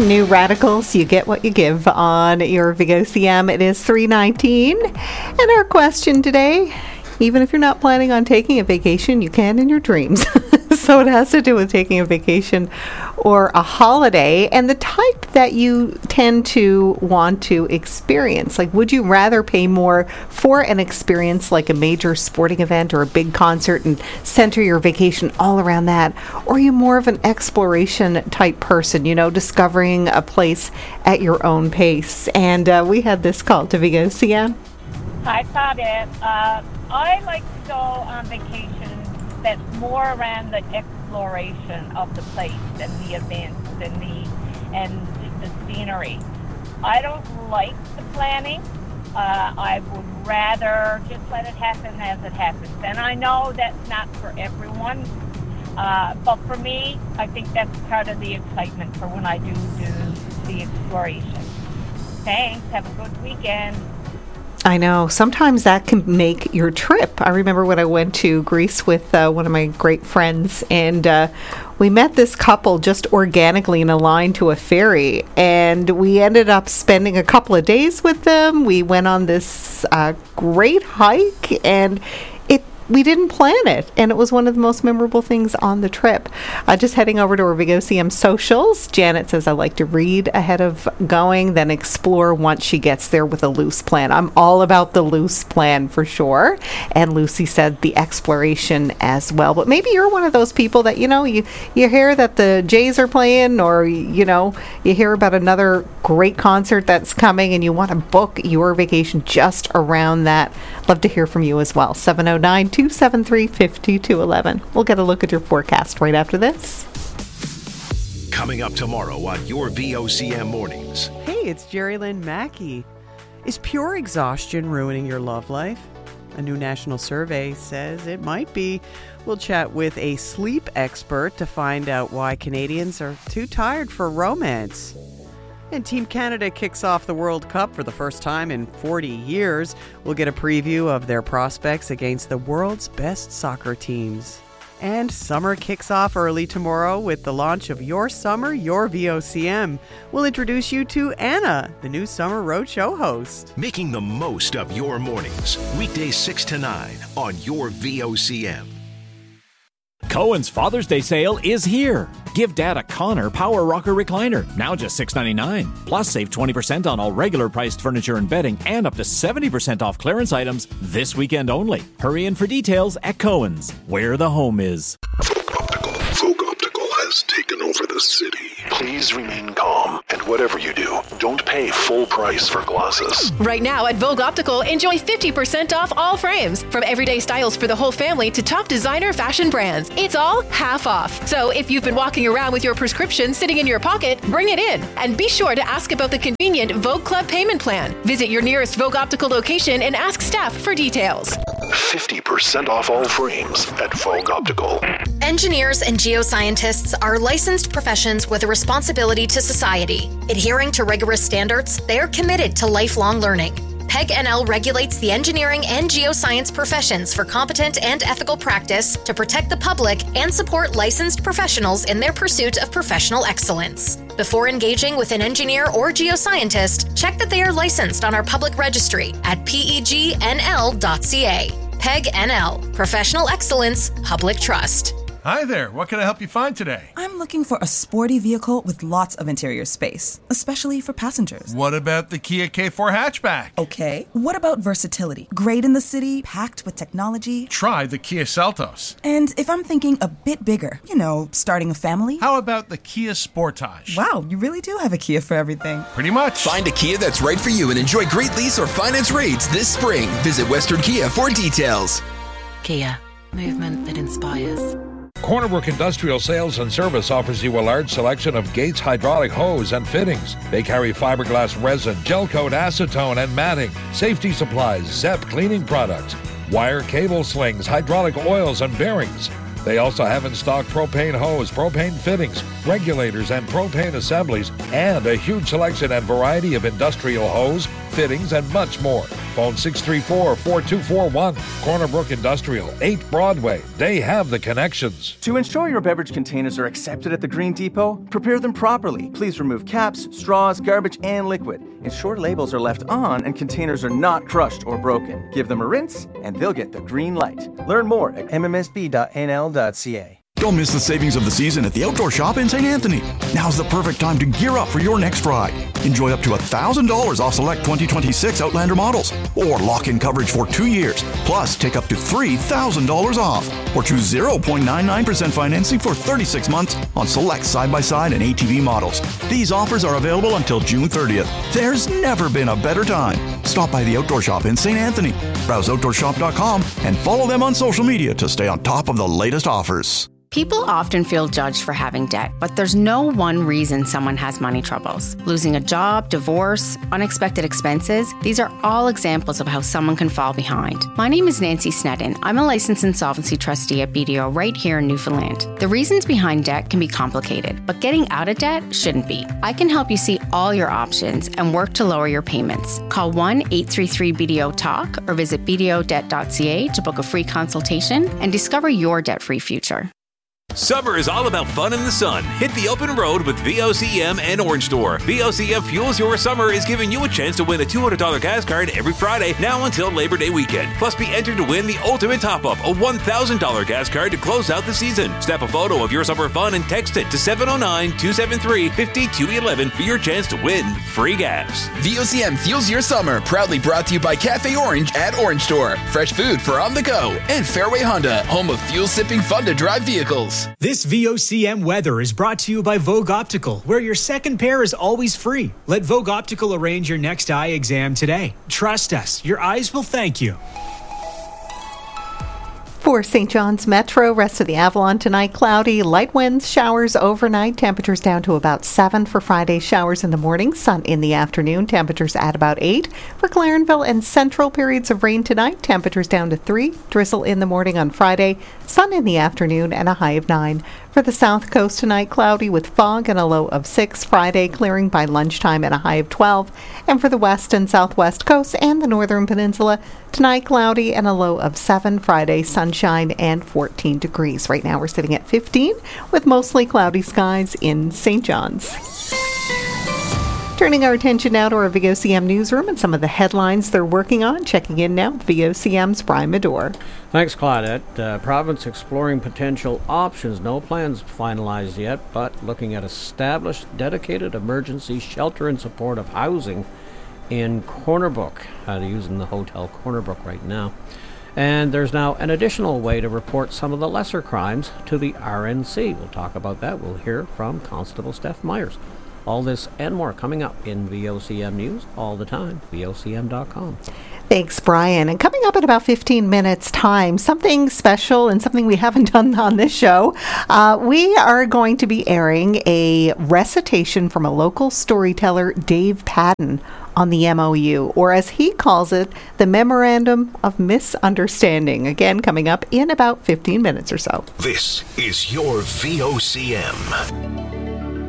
New Radicals, you get what you give on your VOCM. It is 3:19. And our question today, even if you're not planning on taking a vacation, you can in your dreams. So it has to do with taking a vacation or a holiday and the type that you tend to want to experience. Like, would you rather pay more for an experience like a major sporting event or a big concert and center your vacation all around that? Or are you more of an exploration type person, you know, discovering a place at your own pace? And we had this call to VOCM. Hi, Claudette. I like to go on vacation that's more around the exploration of the place and the events and the scenery. I don't like the planning. I would rather just let it happen as it happens. And I know that's not for everyone, but for me, I think that's part of the excitement for when I do the exploration. Thanks. Have a good weekend. I know. Sometimes that can make your trip. I remember when I went to Greece with one of my great friends, and we met this couple just organically in a line to a ferry, and we ended up spending a couple of days with them. We went on this great hike, and we didn't plan it, and it was one of the most memorable things on the trip. Just heading over to our VOCM socials, Janet says, I like to read ahead of going, then explore once she gets there with a loose plan. I'm all about the loose plan for sure. And Lucy said the exploration as well. But maybe you're one of those people that, you know, you hear that the Jays are playing, or, you know, you hear about another great concert that's coming and you want to book your vacation just around that. Love to hear from you as well. 709-273-5211. We'll get a look at your forecast right after this. Coming up tomorrow on your VOCM Mornings. Hey, it's Jerry Lynn Mackey. Is pure exhaustion ruining your love life? A new national survey says it might be. We'll chat with a sleep expert to find out why Canadians are too tired for romance. And Team Canada kicks off the World Cup for the first time in 40 years. We'll get a preview of their prospects against the world's best soccer teams. And summer kicks off early tomorrow with the launch of Your Summer, Your VOCM. We'll introduce you to Anna, the new Summer Roadshow host. Making the most of your mornings. Weekdays 6 to 9 on your VOCM. Cohen's Father's Day sale is here. Give Dad a Connor Power Rocker Recliner, now just $6.99. Plus, save 20% on all regular priced furniture and bedding and up to 70% off clearance items this weekend only. Hurry in for details at Cohen's, where the home is. Vogue Optical has taken over the city. Please remain calm, and whatever you do, don't pay full price for glasses. Right now at Vogue Optical, enjoy 50% off all frames. From everyday styles for the whole family to top designer fashion brands. It's all half off. So if you've been walking around with your prescription sitting in your pocket, bring it in. And be sure to ask about the convenient Vogue Club payment plan. Visit your nearest Vogue Optical location and ask staff for details. 50% off all frames at Vogue Optical. Engineers and geoscientists are licensed professions with a responsibility to society. Adhering to rigorous standards, they are committed to lifelong learning. PEG-NL regulates the engineering and geoscience professions for competent and ethical practice to protect the public and support licensed professionals in their pursuit of professional excellence. Before engaging with an engineer or geoscientist, check that they are licensed on our public registry at pegnl.ca. PEG-NL, Professional Excellence, Public Trust. Hi there, what can I help you find today? I'm looking for a sporty vehicle with lots of interior space, especially for passengers. What about the Kia K4 hatchback? Okay. What about versatility? Great in the city, packed with technology. Try the Kia Seltos. And if I'm thinking a bit bigger, you know, starting a family? How about the Kia Sportage? Wow, you really do have a Kia for everything. Pretty much. Find a Kia that's right for you and enjoy great lease or finance rates this spring. Visit Western Kia for details. Kia, movement that inspires. Cornerbrook Industrial Sales and Service offers you a large selection of Gates hydraulic hose and fittings. They carry fiberglass resin, gel coat, acetone, and matting, safety supplies, ZEP cleaning products, wire cable slings, hydraulic oils, and bearings. They also have in stock propane hose, propane fittings, regulators, and propane assemblies, and a huge selection and variety of industrial hose, fittings, and much more. Phone 634-4241. Corner Brook Industrial, 8 Broadway. They have the connections. To ensure your beverage containers are accepted at the Green Depot, prepare them properly. Please remove caps, straws, garbage, and liquid. Ensure labels are left on and containers are not crushed or broken. Give them a rinse, and they'll get the green light. Learn more at mmsb.nl.ca. Don't miss the savings of the season at the Outdoor Shop in St. Anthony. Now's the perfect time to gear up for your next ride. Enjoy up to $1,000 off select 2026 Outlander models, or lock in coverage for 2 years. Plus, take up to $3,000 off, or choose 0.99% financing for 36 months on select side-by-side and ATV models. These offers are available until June 30th. There's never been a better time. Stop by the Outdoor Shop in St. Anthony. Browse outdoorshop.com and follow them on social media to stay on top of the latest offers. People often feel judged for having debt, but there's no one reason someone has money troubles. Losing a job, divorce, unexpected expenses, these are all examples of how someone can fall behind. My name is Nancy Sneddon. I'm a licensed insolvency trustee at BDO right here in Newfoundland. The reasons behind debt can be complicated, but getting out of debt shouldn't be. I can help you see all your options and work to lower your payments. Call 1-833-BDO-TALK or visit bdodebt.ca to book a free consultation and discover your debt-free future. Summer is all about fun in the sun. Hit the open road with VOCM and Orange Store. VOCM Fuels Your Summer is giving you a chance to win a $200 gas card every Friday now until Labor Day weekend. Plus, be entered to win the ultimate top-up, a $1,000 gas card to close out the season. Snap a photo of your summer fun and text it to 709-273-5211 for your chance to win free gas. VOCM Fuels Your Summer, proudly brought to you by Cafe Orange at Orange Store. Fresh food for on the go. And Fairway Honda, home of fuel-sipping fun-to-drive vehicles. This VOCM weather is brought to you by Vogue Optical, where your second pair is always free. Let Vogue Optical arrange your next eye exam today. Trust us, your eyes will thank you. For St. John's Metro, rest of the Avalon tonight, cloudy, light winds, showers overnight, temperatures down to about 7 for Friday, showers in the morning, sun in the afternoon, temperatures at about 8. For Clarenville and Central, periods of rain tonight, temperatures down to 3, drizzle in the morning on Friday, sun in the afternoon, and a high of 9. For the South Coast tonight, cloudy with fog and a low of 6. Friday, clearing by lunchtime and a high of 12. And for the West and Southwest Coast and the Northern Peninsula, tonight, cloudy and a low of 7. Friday, sunshine and 14 degrees. Right now, we're sitting at 15 with mostly cloudy skies in St. John's. Turning our attention now to our VOCM newsroom and some of the headlines they're working on. Checking in now, VOCM's Brian Medore. Thanks, Claudette. Province exploring potential options. No plans finalized yet, but looking at established dedicated emergency shelter in support of housing in Corner Brook. Using the Hotel Corner Brook right now. And there's now an additional way to report some of the lesser crimes to the RNC. We'll talk about that. We'll hear from Constable Steph Myers. All this and more coming up in VOCM News all the time, VOCM.com. Thanks, Brian. And coming up in about 15 minutes' time, something special and something we haven't done on this show. We are going to be airing a recitation from a local storyteller, Dave Patton, on the MOU, or as he calls it, the Memorandum of Misunderstanding. Again, coming up in about 15 minutes or so. This is your VOCM.